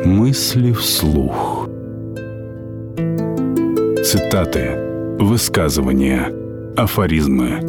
Мысли вслух. Цитаты, высказывания, афоризмы.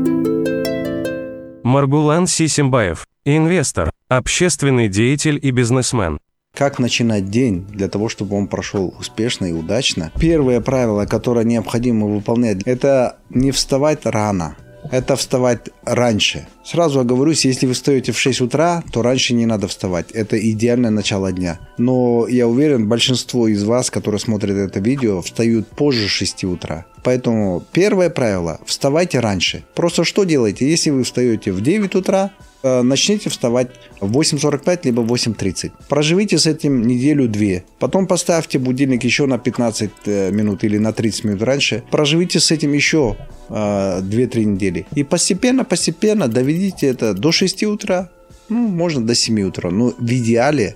Маргулан Сисимбаев, инвестор, общественный деятель и бизнесмен. Как начинать день для того, чтобы он прошел успешно и удачно? Первое правило, которое необходимо выполнять, это не вставать рано. Это вставать раньше. Сразу оговорюсь, если вы встаете в 6 утра, то раньше не надо вставать. Это идеальное начало дня. Но я уверен, большинство из вас, которые смотрят это видео, встают позже 6 утра. Поэтому первое правило – вставайте раньше. Просто что делаете? Если вы встаете в 9 утра, начните вставать в 8:45 либо 8:30. Проживите с этим неделю-две. Потом поставьте будильник еще на 15 минут или на 30 минут раньше. Проживите с этим еще 2-3 недели. И постепенно доведите это до 6 утра. Можно до 7 утра. Но в идеале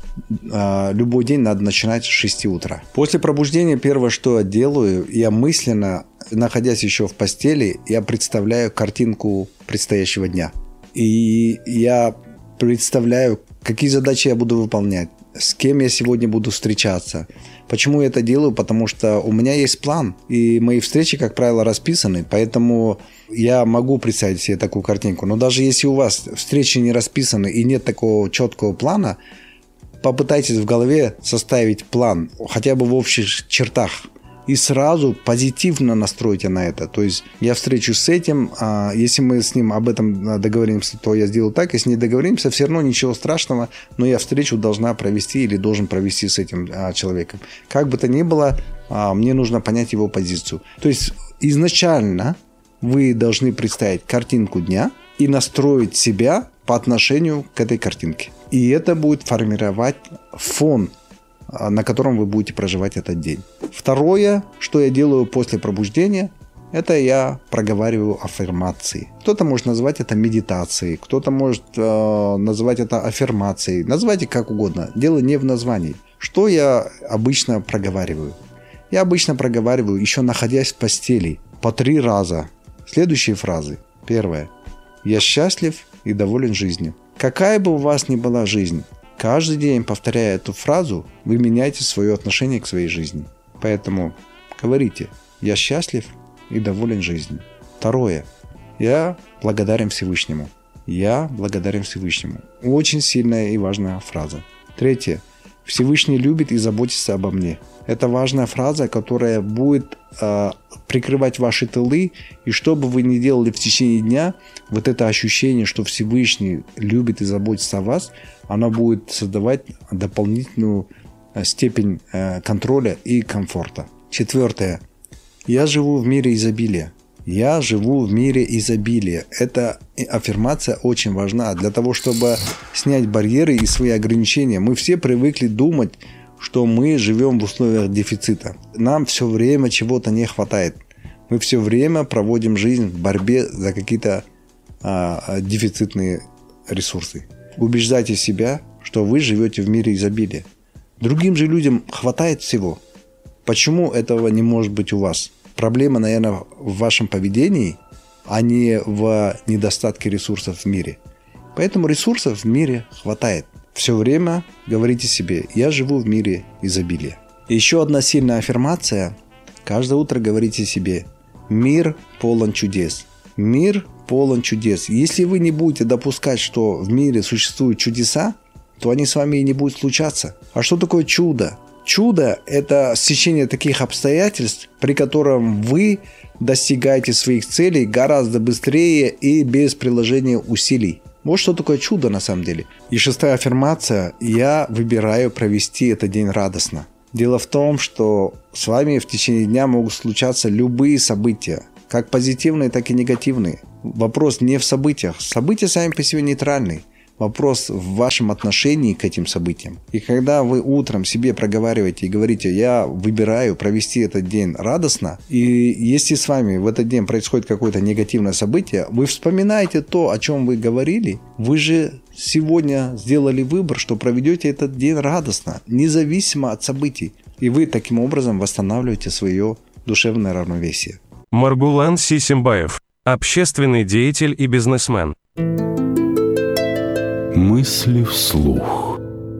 любой день надо начинать с 6 утра. После пробуждения первое, что я делаю, я мысленно, находясь еще в постели, я представляю картинку предстоящего дня. И я представляю, какие задачи я буду выполнять, с кем я сегодня буду встречаться. Почему я это делаю? Потому что у меня есть план, и мои встречи, как правило, расписаны, поэтому я могу представить себе такую картинку. Но даже если у вас встречи не расписаны и нет такого четкого плана, попытайтесь в голове составить план, хотя бы в общих чертах. И сразу позитивно настройте на это. То есть я встречусь с этим, если мы с ним об этом договоримся, то я сделаю так. Если не договоримся, все равно ничего страшного, но я встречу должна провести или должен провести с этим человеком. Как бы то ни было, мне нужно понять его позицию. То есть изначально вы должны представить картинку дня и настроить себя по отношению к этой картинке. И это будет формировать фон, на котором вы будете проживать этот день. Второе, что я делаю после пробуждения, это я проговариваю аффирмации. Кто-то может назвать это медитацией, кто-то может назвать это аффирмацией. Называйте как угодно. Дело не в названии. Что я обычно проговариваю? Я обычно проговариваю, еще находясь в постели, по 3 раза. Следующие фразы. Первое. Я счастлив и доволен жизнью. Какая бы у вас ни была жизнь, каждый день, повторяя эту фразу, вы меняете свое отношение к своей жизни. Поэтому говорите: я счастлив и доволен жизнью. Второе. Я благодарен Всевышнему. Я благодарен Всевышнему. Очень сильная и важная фраза. Третье. Всевышний любит и заботится обо мне. Это важная фраза, которая будет прикрывать ваши тылы. И что бы вы ни делали в течение дня, вот это ощущение, что Всевышний любит и заботится о вас, оно будет создавать дополнительную степень контроля и комфорта. Четвертое. Я живу в мире изобилия. Я живу в мире изобилия. Эта аффирмация очень важна для того, чтобы снять барьеры и свои ограничения. Мы все привыкли думать, что мы живем в условиях дефицита. Нам все время чего-то не хватает. Мы все время проводим жизнь в борьбе за какие-то дефицитные ресурсы. Убеждайте себя, что вы живете в мире изобилия. Другим же людям хватает всего. Почему этого не может быть у вас? Проблема, наверное, в вашем поведении, а не в недостатке ресурсов в мире. Поэтому ресурсов в мире хватает. Все время говорите себе: я живу в мире изобилия. Еще одна сильная аффирмация. Каждое утро говорите себе: мир полон чудес. Мир полон чудес. Если вы не будете допускать, что в мире существуют чудеса, то они с вами и не будут случаться. А что такое чудо? Чудо – это стечение таких обстоятельств, при котором вы достигаете своих целей гораздо быстрее и без приложения усилий. Вот что такое чудо на самом деле. И 6-я аффирмация – я выбираю провести этот день радостно. Дело в том, что с вами в течение дня могут случаться любые события, как позитивные, так и негативные. Вопрос не в событиях. События сами по себе нейтральны. Вопрос в вашем отношении к этим событиям. И когда вы утром себе проговариваете и говорите: я выбираю провести этот день радостно, и если с вами в этот день происходит какое-то негативное событие, вы вспоминаете то, о чем вы говорили. Вы же сегодня сделали выбор, что проведете этот день радостно, независимо от событий. И вы таким образом восстанавливаете свое душевное равновесие. Маргулан Сисимбаев, общественный деятель и бизнесмен. Мысли вслух.